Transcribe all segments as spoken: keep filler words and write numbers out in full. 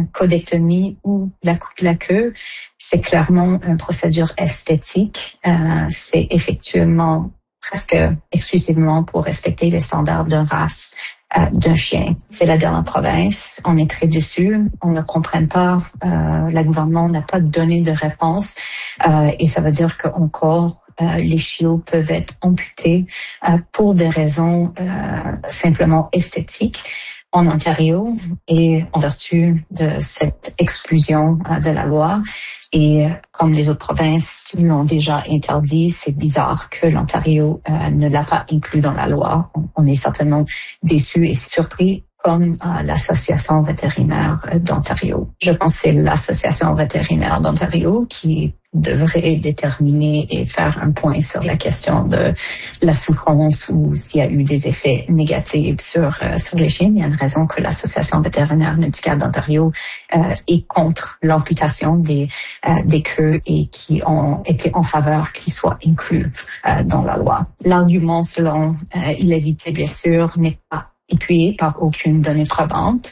codectomie ou la coupe de la queue, c'est clairement une procédure esthétique. Euh, c'est effectivement presque exclusivement pour respecter les standards d'une race euh, d'un chien. C'est la dernière province. On est très déçus. On ne comprend pas. Euh, le gouvernement n'a pas donné de réponse. Euh, et ça veut dire qu'encore, euh, les chiots peuvent être amputés euh, pour des raisons euh, simplement esthétiques en Ontario et en vertu de cette exclusion euh, de la loi. Et euh, comme les autres provinces l'ont déjà interdit, c'est bizarre que l'Ontario euh, ne l'a pas inclus dans la loi. On, on est certainement déçus et surpris comme euh, l'Association vétérinaire d'Ontario. Je pense que c'est l'Association vétérinaire d'Ontario qui devrait déterminer et faire un point sur la question de la souffrance ou s'il y a eu des effets négatifs sur euh, sur les chiens. Il y a une raison que l'Association vétérinaire médicale d'Ontario euh, est contre l'amputation des euh, des queues et qui ont été en faveur qu'ils soient inclus euh, dans la loi. L'argument selon euh, il évite les blessures n'est pas appuyé par aucune donnée probante.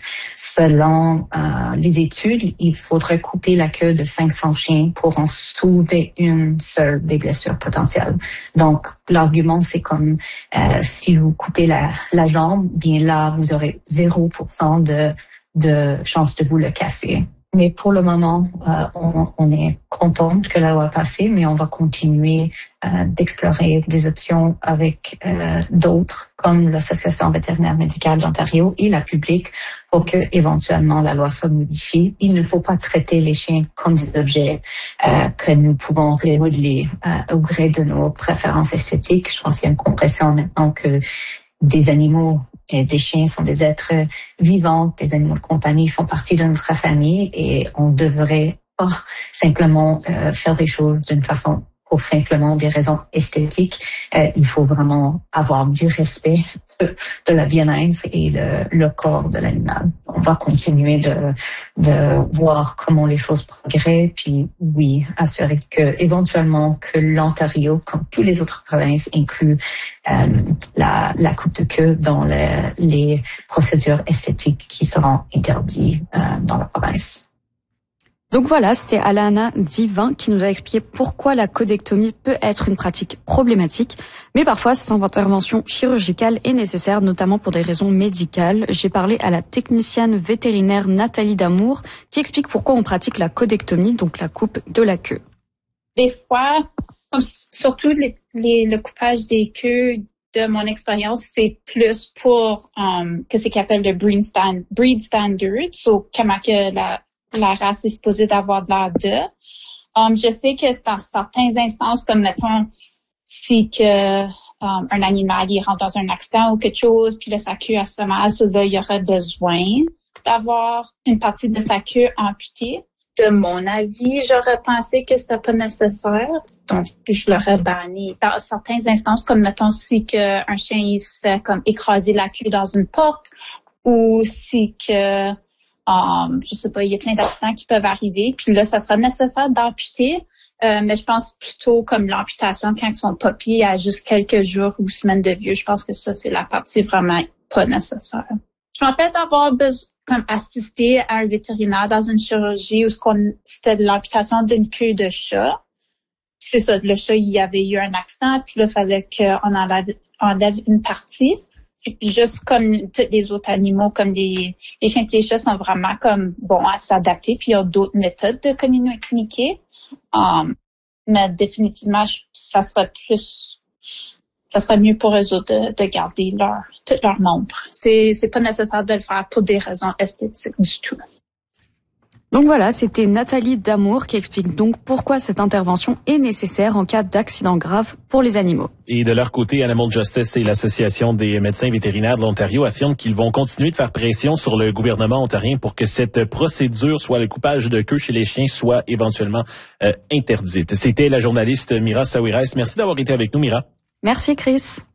Selon euh, les études, il faudrait couper la queue de cinq cents chiens pour en sauver une seule des blessures potentielles. Donc, l'argument, c'est comme euh, si vous coupez la, la jambe, bien là, vous aurez zéro pour cent de, de chance de vous le casser. Mais pour le moment, euh, on, on est content que la loi a passé, mais on va continuer euh, d'explorer des options avec euh, d'autres, comme l'Association vétérinaire médicale d'Ontario et la publique, pour que éventuellement la loi soit modifiée. Il ne faut pas traiter les chiens comme des objets euh, que nous pouvons remodeler euh, au gré de nos préférences esthétiques. Je pense qu'il y a une compression maintenant que des animaux et des chiens sont des êtres vivants, des animaux de compagnie font partie de notre famille et on devrait pas simplement euh, faire des choses d'une façon pour simplement des raisons esthétiques. Euh, il faut vraiment avoir du respect de, de la bien-être et le, le corps de l'animal. On va continuer de, de voir comment les choses progressent, puis oui, assurer que éventuellement que l'Ontario, comme tous les autres provinces, inclut euh, la, la coupe de queue dans les, les procédures esthétiques qui seront interdites euh, dans la province. Donc voilà, c'était Alana Divin qui nous a expliqué pourquoi la codectomie peut être une pratique problématique, mais parfois cette intervention chirurgicale est nécessaire, notamment pour des raisons médicales. J'ai parlé à la technicienne vétérinaire Nathalie Damour qui explique pourquoi on pratique la codectomie, donc la coupe de la queue. Des fois, surtout les, les, le coupage des queues, de mon expérience, c'est plus pour um, qu'est-ce qu'ils appellent le breed, stand, breed standard, so comment que la la race est supposée d'avoir de l'air de. Um, je sais que dans certaines instances, comme mettons, si que um, un animal il rentre dans un accident ou quelque chose, puis là, sa queue elle se fait mal, so là, il y aurait besoin d'avoir une partie de sa queue amputée. De mon avis, j'aurais pensé que c'était pas nécessaire, donc je l'aurais banni. Dans certaines instances, comme mettons, si que un chien il se fait comme écraser la queue dans une porte, ou si que Um, je sais pas, il y a plein d'accidents qui peuvent arriver. Puis là, ça sera nécessaire d'amputer. Euh, mais je pense plutôt comme l'amputation quand ils sont papis à juste quelques jours ou semaines de vieux. Je pense que ça, c'est la partie vraiment pas nécessaire. Je me rappelle d'avoir besoin, comme assisté à un vétérinaire dans une chirurgie où c'était de l'amputation d'une queue de chat. C'est ça, le chat, il y avait eu un accident. Puis là, il fallait qu'on enlève, enlève une partie. Juste comme tous les autres animaux, comme les, les chiens et les chats sont vraiment comme bons à s'adapter, puis il y a d'autres méthodes de communiquer. Um, mais définitivement, ça serait plus, ça serait mieux pour eux autres de, de garder leur, tous leurs membres. C'est, c'est pas nécessaire de le faire pour des raisons esthétiques du tout. Donc voilà, c'était Nathalie Damour qui explique donc pourquoi cette intervention est nécessaire en cas d'accident grave pour les animaux. Et de leur côté, Animal Justice et l'Association des médecins vétérinaires de l'Ontario affirment qu'ils vont continuer de faire pression sur le gouvernement ontarien pour que cette procédure, soit le coupage de queue chez les chiens, soit éventuellement euh, interdite. C'était la journaliste Mira Sawiris. Merci d'avoir été avec nous, Mira. Merci, Chris.